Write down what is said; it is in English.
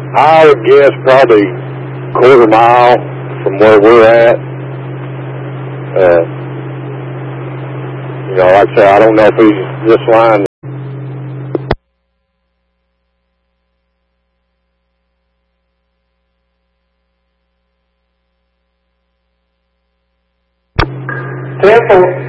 I would guess probably quarter mile from where we're at. Like I say, I don't know if he's this line. Careful.